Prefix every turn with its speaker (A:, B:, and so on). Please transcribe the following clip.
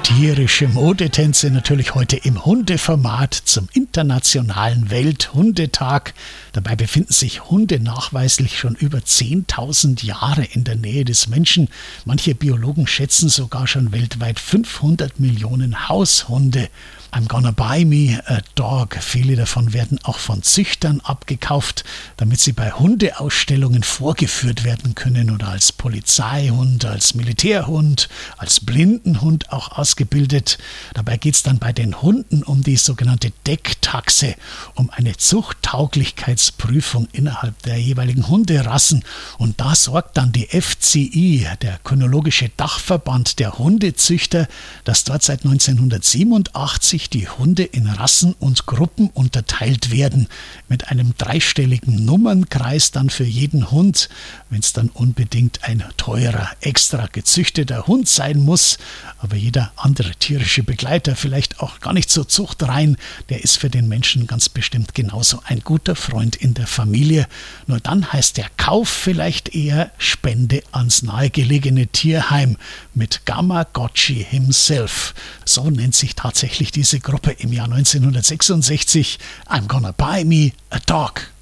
A: Tierische Modetänze natürlich heute im Hundeformat zum Internationalen Welthundetag. Dabei befinden sich Hunde nachweislich schon über 10.000 Jahre in der Nähe des Menschen. Manche Biologen schätzen sogar schon weltweit 500 Millionen Haushunde. I'm gonna buy me a dog. Viele davon werden auch von Züchtern abgekauft, damit sie bei Hundeausstellungen vorgeführt werden können oder als Polizeihund, als Militärhund, als Blindenhund auch ausgebildet. Dabei geht es dann bei den Hunden um die sogenannte Decktaxe, um eine Zuchttauglichkeitsprüfung innerhalb der jeweiligen Hunderassen. Und da sorgt dann die FCI, der Kynologische Dachverband der Hundezüchter, dass dort seit 1987 die Hunde in Rassen und Gruppen unterteilt werden, mit einem dreistelligen Nummernkreis dann für jeden Hund, wenn es dann unbedingt ein teurer, extra gezüchteter Hund sein muss, aber jeder andere tierische Begleiter vielleicht auch gar nicht so zuchtrein, der ist für den Menschen ganz bestimmt genauso ein guter Freund in der Familie. Nur dann heißt der Kauf vielleicht eher Spende ans nahegelegene Tierheim mit Gamagotchi himself. So nennt sich tatsächlich diese Gruppe im Jahr 1966. I'm gonna buy me a dog.